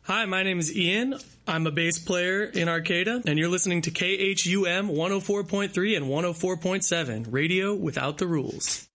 Hi, my name is Ian. I'm a bass player in Arcata, and you're listening to KHUM 104.3 and 104.7, Radio Without the Rules.